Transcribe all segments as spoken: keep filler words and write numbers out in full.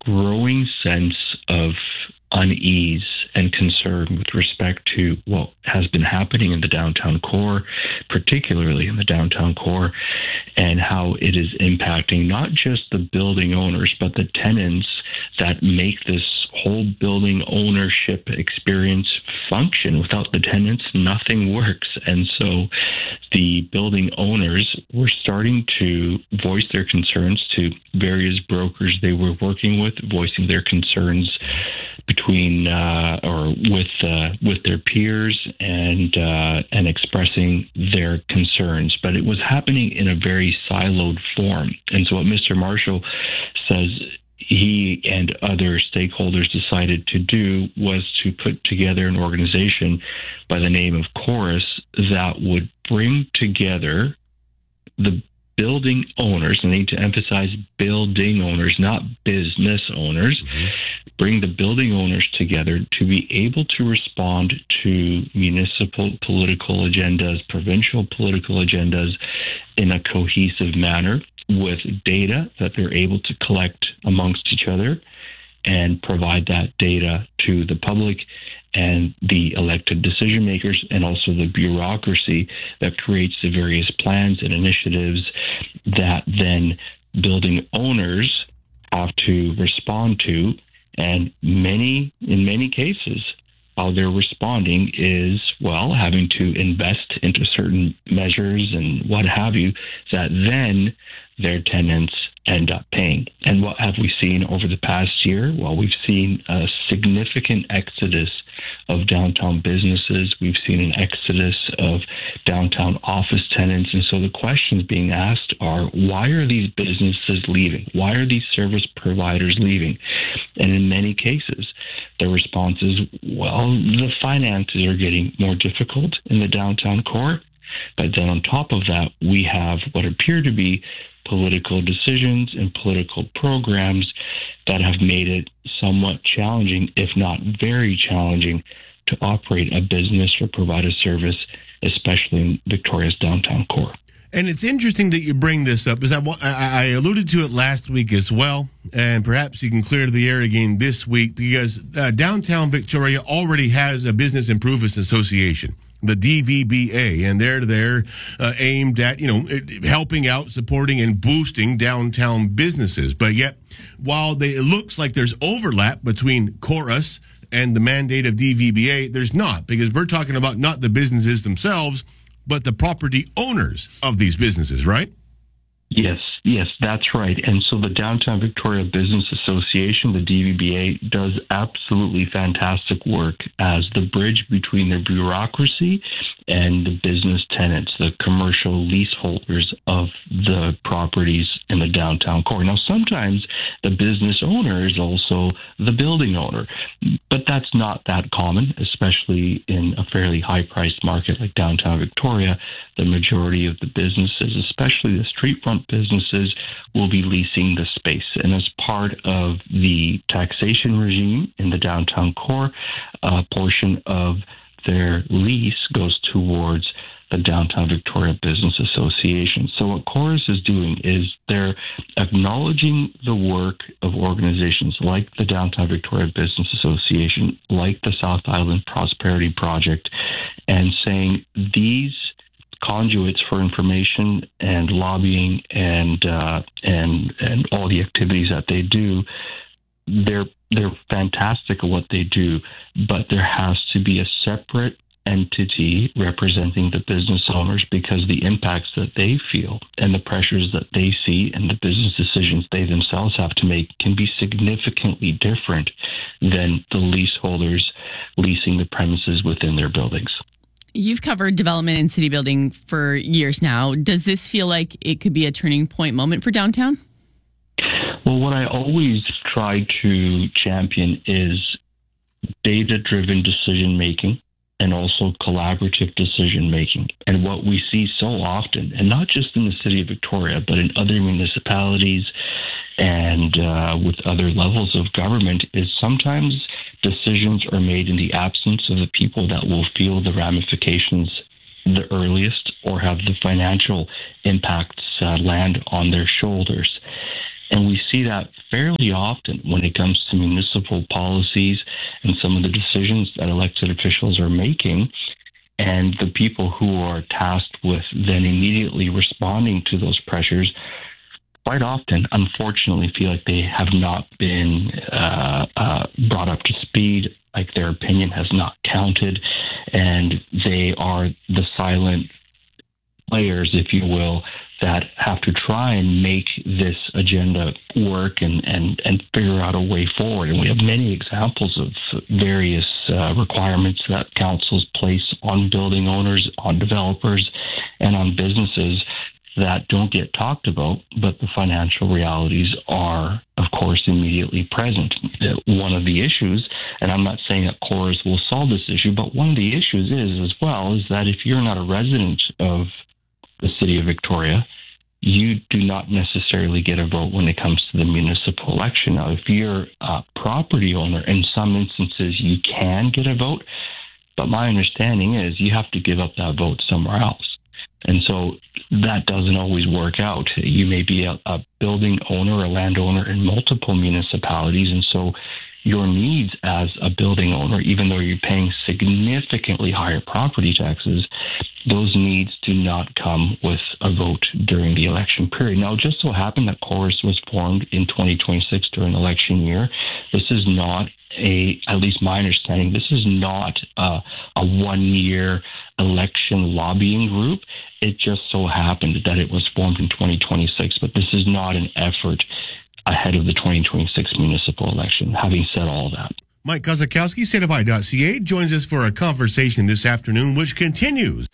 growing sense of unease and concern with respect to what has been happening in the downtown core, particularly in the downtown core, and how it is impacting not just the building owners, but the tenants that make this whole building ownership experience function. Without the tenants, nothing works. And so the building owners were starting to voice their concerns to various brokers they were working with, voicing their concerns between uh, or with uh, with their peers and uh, and expressing their concerns. But it was happening in a very siloed form. And so what Mister Marshall says he and other stakeholders decided to do was to put together an organization by the name of Chorus that would bring together the building owners, and I need to emphasize building owners, not business owners, mm-hmm. bring the building owners together to be able to respond to municipal political agendas, provincial political agendas in a cohesive manner with data that they're able to collect amongst each other and provide that data to the public and the elected decision makers, and also the bureaucracy that creates the various plans and initiatives that then building owners have to respond to. And many, in many cases, how they're responding is, well, having to invest into certain measures and what have you, that then their tenants end up paying. And what have we seen over the past year? Well, we've seen a significant exodus of downtown businesses. We've seen an exodus of downtown office tenants. And so the questions being asked are, why are these businesses leaving? Why are these service providers leaving? And in many cases, the response is, well, the finances are getting more difficult in the downtown core. But then on top of that, we have what appear to be political decisions and political programs that have made it somewhat challenging, if not very challenging, to operate a business or provide a service, especially in Victoria's downtown core. And it's interesting that you bring this up, because I, I alluded to it last week as well, and perhaps you can clear the air again this week, because uh, downtown Victoria already has a Business Improvements Association, the D V B A, and they're there uh, aimed at, you know, helping out, supporting, and boosting downtown businesses. But yet, while they, it looks like there's overlap between Chorus and the mandate of D V B A, there's not, because we're talking about not the businesses themselves, but the property owners of these businesses, right? Yes, yes, that's right. And so the Downtown Victoria Business Association, the D V B A, does absolutely fantastic work as the bridge between the bureaucracy and the business tenants, the commercial leaseholders of the properties in the downtown core. Now, sometimes the business owner is also the building owner, but that's not that common, especially in a fairly high-priced market like downtown Victoria. The majority of the businesses, especially the street front businesses, will be leasing the space. And as part of the taxation regime in the downtown core, a portion of their lease goes towards the Downtown Victoria Business Association. So what Chorus is doing is they're acknowledging the work of organizations like the Downtown Victoria Business Association, like the South Island Prosperity Project, and saying these conduits for information and lobbying and uh, and and all the activities that they do, they're they're fantastic at what they do, but there has to be a separate entity representing the business owners, because the impacts that they feel and the pressures that they see and the business decisions they themselves have to make can be significantly different than the leaseholders leasing the premises within their buildings. You've covered development and city building for years now. Does this feel like it could be a turning point moment for downtown? Well, what I always try to champion is data-driven decision-making and also collaborative decision-making. And what we see so often, and not just in the city of Victoria, but in other municipalities and uh, with other levels of government, is sometimes decisions are made in the absence of the people that will feel the ramifications the earliest or have the financial impacts uh, land on their shoulders. And we see that fairly often when it comes to municipal policies and some of the decisions that elected officials are making. And the people who are tasked with then immediately responding to those pressures quite often, unfortunately, feel like they have not been uh, uh, brought up to speed, like their opinion has not counted, and they are the silent players, if you will, that have to try and make this agenda work and, and, and figure out a way forward. And we have many examples of various uh, requirements that councils place on building owners, on developers, and on businesses that don't get talked about, but the financial realities are, of course, immediately present. One of the issues, and I'm not saying that Corus will solve this issue, but one of the issues is as well, is that if you're not a resident of the city of Victoria, you do not necessarily get a vote when it comes to the municipal election. Now, if you're a property owner, in some instances you can get a vote, but my understanding is you have to give up that vote somewhere else. And so that doesn't always work out. You may be a, a building owner, a landowner in multiple municipalities, and so your needs as a building owner, even though you're paying significantly higher property taxes, those needs do not come with a vote during the election period. Now, it just so happened that Corus was formed in twenty twenty-six during election year. This is not a, at least my understanding, this is not a, a one-year election lobbying group. It just so happened that it was formed in twenty twenty-six, but this is not an effort ahead of the twenty twenty-six municipal election. Having said all that, Mike Kozakowski, Certify dot C A, joins us for a conversation this afternoon, which continues.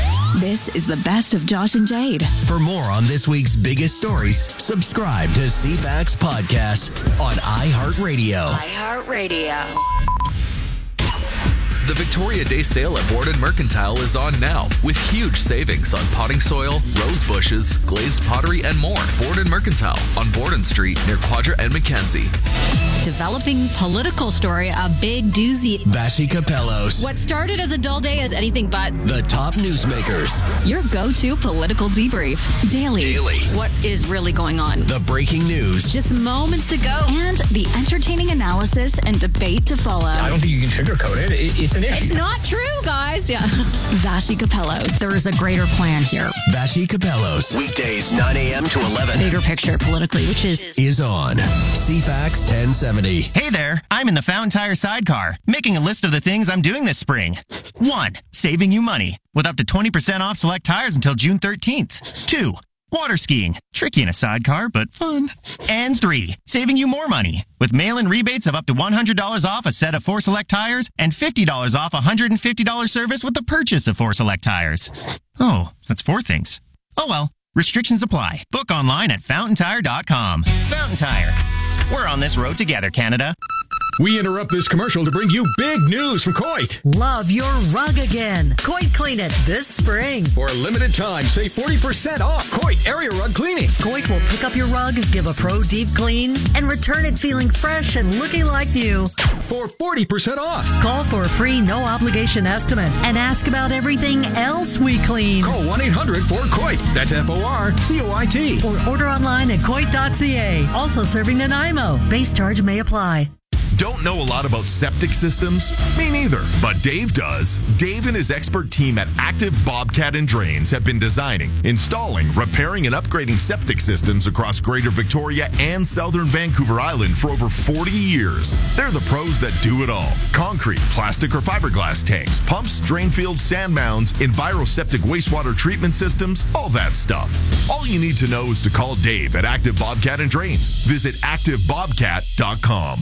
This is the best of Josh and Jade. For more on this week's biggest stories, subscribe to C FAX Podcast on iHeartRadio. iHeartRadio. The Victoria Day sale at Borden Mercantile is on now with huge savings on potting soil, rose bushes, glazed pottery, and more. Borden Mercantile on Borden Street near Quadra and Mackenzie. Developing political story, a big doozy. Vashi Capellos. What started as a dull day is anything but. The top newsmakers. Your go-to political debrief. Daily. Daily. What is really going on? The breaking news. Just moments ago. And the entertaining analysis and debate to follow. I don't think you can sugarcoat it. it it's an issue. It's not true, guys. Yeah. Vashi Capellos. There is a greater plan here. Vashi Capellos. Weekdays nine a.m. to eleven. Bigger picture politically, which is... Is on C FAX ten seventy. Hey there, I'm in the Fountain Tire sidecar, making a list of the things I'm doing this spring. One, saving you money, with up to twenty percent off select tires until June thirteenth. Two, water skiing, tricky in a sidecar, but fun. And three, saving you more money, with mail-in rebates of up to one hundred dollars off a set of four select tires and fifty dollars off a one hundred fifty dollars service with the purchase of four select tires. Oh, that's four things. Oh well, restrictions apply. Book online at fountain tire dot com. Fountain Tire. We're on this road together, Canada. We interrupt this commercial to bring you big news from Coit. Love your rug again. Coit Clean It this spring. For a limited time, save forty percent off Coit Area Rug Cleaning. Coit will pick up your rug, give a pro deep clean, and return it feeling fresh and looking like new. For forty percent off. Call for a free no-obligation estimate and ask about everything else we clean. Call one eight hundred four Coit. That's F O R C O I T. Or order online at coit dot c a. Also serving Nanaimo. Base charge may apply. Don't know a lot about septic systems? Me neither, but Dave does. Dave and his expert team at Active Bobcat and Drains have been designing, installing, repairing, and upgrading septic systems across Greater Victoria and Southern Vancouver Island for over forty years. They're the pros that do it all. Concrete, plastic, or fiberglass tanks, pumps, drain fields, sand mounds, enviroseptic wastewater treatment systems, all that stuff. All you need to know is to call Dave at Active Bobcat and Drains. Visit active bobcat dot com.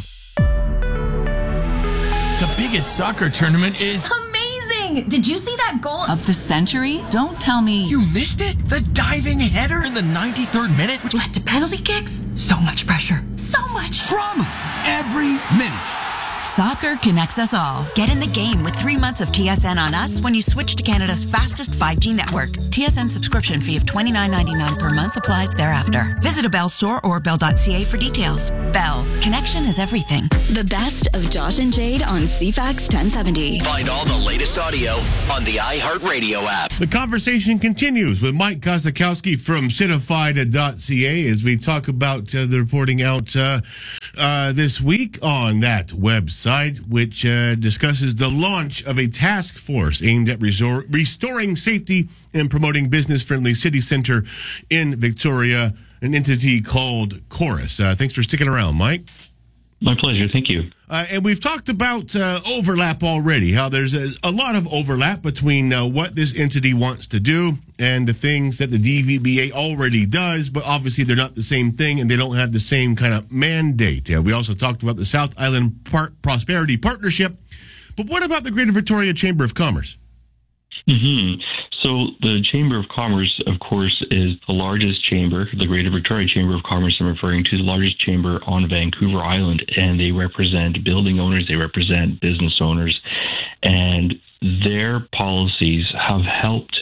The biggest soccer tournament is amazing! Did you see that goal of the century? Don't tell me you missed it. The diving header in the ninety-third minute, which led to penalty kicks. So much pressure. So much drama every minute. Soccer connects us all. Get in the game with three months of T S N on us when you switch to Canada's fastest five G network. T S N subscription fee of twenty-nine ninety-nine per month applies thereafter. Visit a Bell store or bell dot c a for details. Bell. Connection is everything. The best of Josh and Jade on C FAX ten seventy. Find all the latest audio on the iHeartRadio app. The conversation continues with Mike Kosakowski from Citified dot c a as we talk about uh, the reporting out uh, uh, this week on that website, which uh, discusses the launch of a task force aimed at resor- restoring safety and promoting business-friendly city center in Victoria, an entity called Chorus. Uh, thanks for sticking around, Mike. My pleasure. Thank you. Uh, and we've talked about uh, overlap already, how there's a, a lot of overlap between uh, what this entity wants to do and the things that the D V B A already does, but obviously they're not the same thing and they don't have the same kind of mandate. Uh, we also talked about the South Island Par- Prosperity Partnership. But what about the Greater Victoria Chamber of Commerce? Mm-hmm. So the Chamber of Commerce, of course, is the largest chamber, the Greater Victoria Chamber of Commerce I'm referring to, the largest chamber on Vancouver Island, and they represent building owners, they represent business owners, and their policies have helped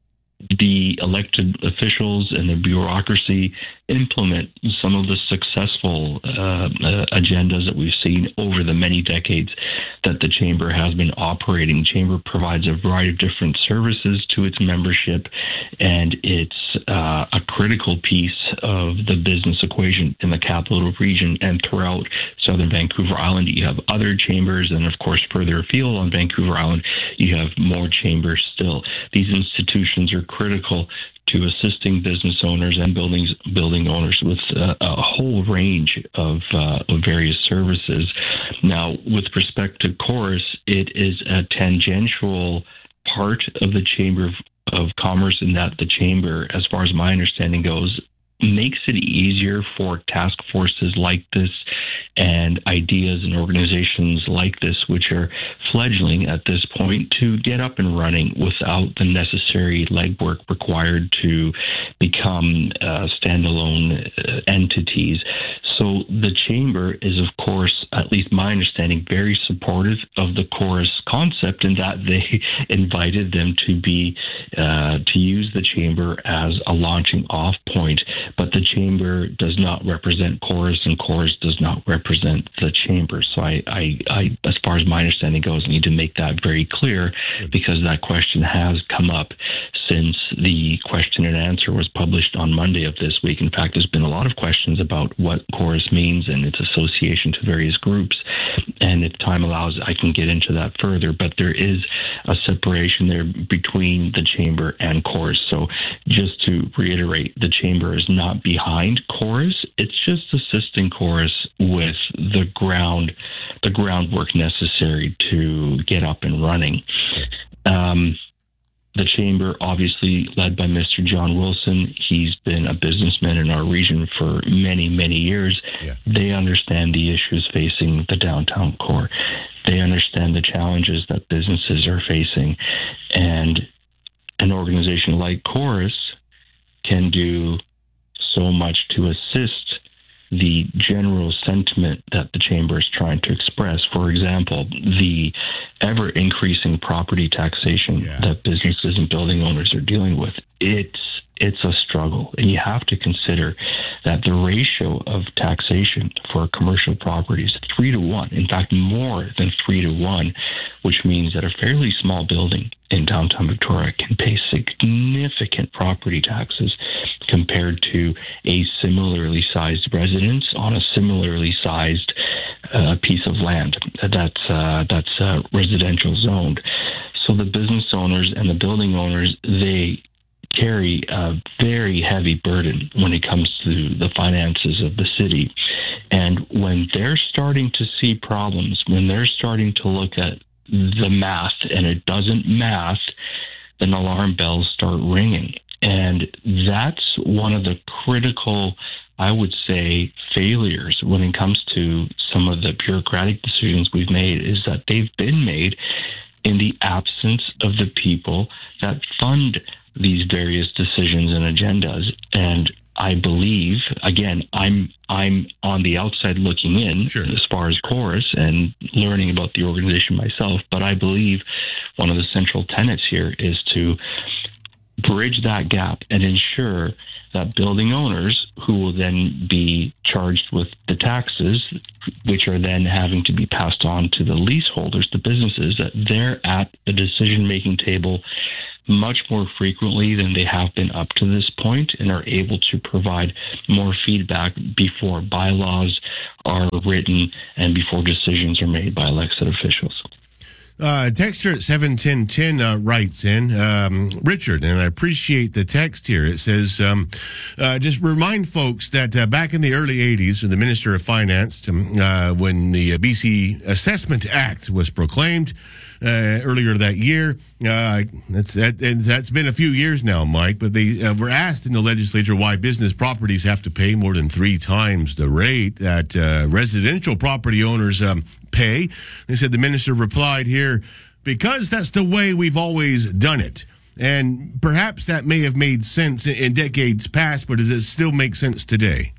the elected officials and the bureaucracy implement some of the successful uh, uh, agendas that we've seen over the many decades that the Chamber has been operating. Chamber provides a variety of different services to its membership, and it's uh, a critical piece of the business equation in the capital region and throughout southern Vancouver Island. You have other chambers, and of course, further afield on Vancouver Island, you have more chambers still. These institutions are critical to assisting business owners and buildings building owners with uh, a whole range of, uh, of various services. Now, with respect to Chorus, it is a tangential part of the Chamber of, of Commerce in that the Chamber, as far as my understanding goes, makes it easier for task forces like this and ideas and organizations like this, which are fledgling at this point, to get up and running without the necessary legwork required to become uh, standalone uh, entities. So the Chamber is, of course, at least my understanding, very supportive of the Chorus concept in that they invited them to be uh, to use the Chamber as a launching off point. But the Chamber does not represent Chorus, and Chorus does not represent the Chamber. So I, I, I, as far as my understanding goes, need to make that very clear, because that question has come up since the question and answer was published on Monday of this week. In fact, there's been a lot of questions about what Chorus means and its association to various groups. And if time allows, I can get into that further. But there is a separation there between the Chamber and Chorus. So just to reiterate, the Chamber is not behind Chorus. It's just assisting Chorus with the ground, the groundwork necessary to get up and running. Um, The Chamber, obviously led by Mister John Wilson, he's been a businessman in our region for many, many years. Yeah. They understand the issues facing the downtown core. They understand the challenges that businesses are facing. And an organization like Chorus can do so much to assist the general sentiment that the Chamber is trying to express. For example, the ever-increasing property taxation yeah. that businesses and building owners are dealing with. It's it's a struggle, and you have to consider that the ratio of taxation for commercial properties is three to one. In fact, more than three to one, which means that a fairly small building in downtown Victoria can pay significant property taxes compared to a similarly sized residence on a similarly sized uh, piece of land that's uh, that's uh, residential zoned. So the business owners and the building owners, they carry a very heavy burden when it comes to the finances of the city. And when they're starting to see problems, when they're starting to look at the math and it doesn't math, then alarm bells start ringing. And that's one of the critical, I would say, failures when it comes to some of the bureaucratic decisions we've made, is that they've been made in the absence of the people that fund these various decisions and agendas. And I believe, again, I'm I'm on the outside looking in sure. as far as Chorus and learning about the organization myself, but I believe one of the central tenets here is to bridge that gap and ensure that building owners who will then be charged with the taxes, which are then having to be passed on to the leaseholders, the businesses, that they're at the decision-making table much more frequently than they have been up to this point and are able to provide more feedback before bylaws are written and before decisions are made by elected officials. Uh, texter at seven ten ten uh, writes in, um, Richard, and I appreciate the text here. It says, um, uh, just remind folks that uh, back in the early eighties, the Minister of Finance, um, uh, when the B C Assessment Act was proclaimed uh, earlier that year, uh, that's, that, and that's been a few years now, Mike, but they uh, were asked in the legislature why business properties have to pay more than three times the rate that uh, residential property owners um, pay. They said the minister replied here, because that's the way we've always done it. And perhaps that may have made sense in decades past, but does it still make sense today?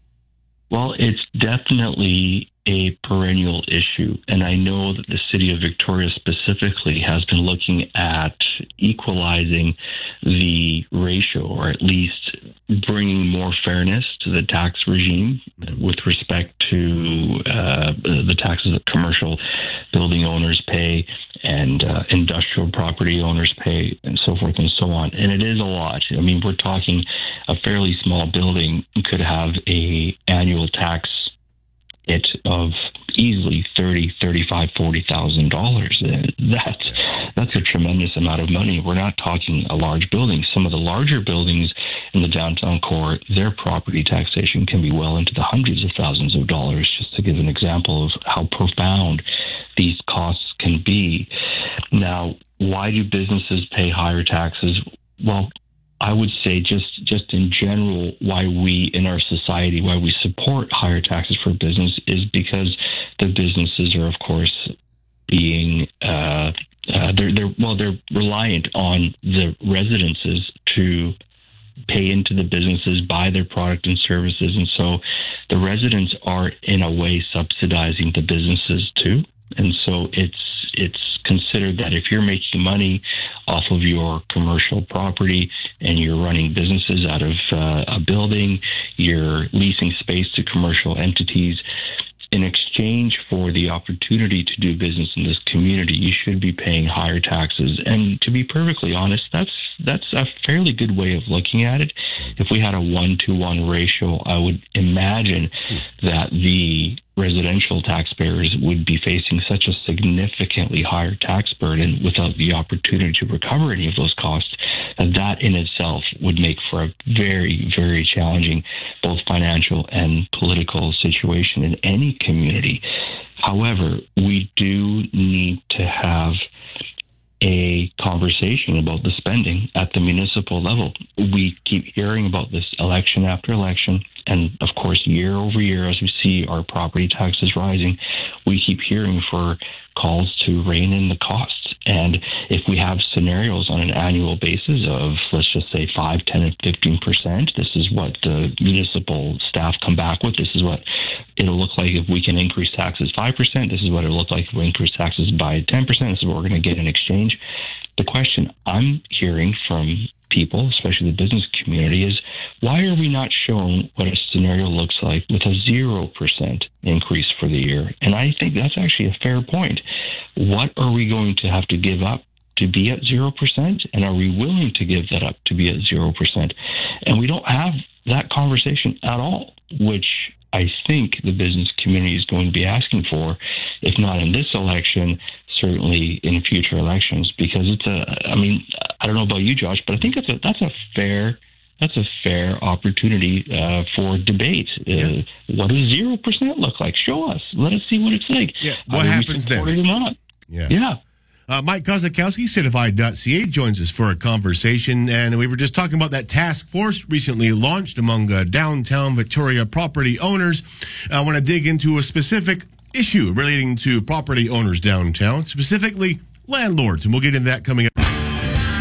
Well, it's definitely a perennial issue. And I know that the city of Victoria specifically has been looking at equalizing the ratio, or at least bringing more fairness to the tax regime with respect to uh, the taxes that commercial building owners pay and uh, industrial property owners pay, and so forth and so on. And it is a lot. I mean, we're talking a fairly small building could have a annual tax hit of easily thirty, thirty-five, forty thousand dollars. That's that's a tremendous amount of money. We're not talking a large building. Some of the larger buildings in the downtown core, their property taxation can be well into the hundreds of thousands of dollars. Just to give an example of how profound these costs can be. Now, why do businesses pay higher taxes? Well, I would say just, just in general, why we in our society, why we support higher taxes for business is because the businesses are, of course, being, uh, uh, they're, they're, well, they're reliant on the residences to pay into the businesses, buy their product and services. And so the residents are in a way subsidizing the businesses too. And so it's it's considered that if you're making money off of your commercial property and you're running businesses out of uh, a building, you're leasing space to commercial entities, in exchange for the opportunity to do business in this community, you should be paying higher taxes. And to be perfectly honest, that's that's a fairly good way of looking at it. If we had a one-to-one ratio, I would imagine that the residential taxpayers would be facing such a significantly higher tax burden without the opportunity to recover any of those costs, that that in itself would make for a very, very challenging both financial and political situation in any community. However, we do need to have a conversation about the spending at the municipal level. We keep hearing about this election after election, and of course, year over year, as we see our property taxes rising, we keep hearing for calls to rein in the costs. And if we have scenarios on an annual basis of, let's just say, five, ten, and fifteen percent, this is what the municipal staff come back with. This is what it'll look like if we can increase taxes five percent. This is what it'll look like if we increase taxes by ten percent. This is what we're going to get in exchange. The question I'm hearing from people, especially the business community, is why are we not shown what a scenario looks like with a zero percent increase for the year? And I think that's actually a fair point. What are we going to have to give up to be at zero percent? And are we willing to give that up to be at zero percent? And we don't have that conversation at all, which I think the business community is going to be asking for, if not in this election, certainly in future elections, because it's a, I mean, I don't know about you, Josh, but I think that's a, that's a fair, that's a fair opportunity uh, for debate. Uh, yeah. What does zero percent look like? Show us. Let us see what it's like. Yeah. What Either happens then? Or not. Yeah. Yeah. Uh, Mike Kozakowski, Citified dot c a, joins us for a conversation, and we were just talking about that task force recently launched among uh, downtown Victoria property owners. I want to dig into a specific issue relating to property owners downtown, specifically landlords, and we'll get into that coming up.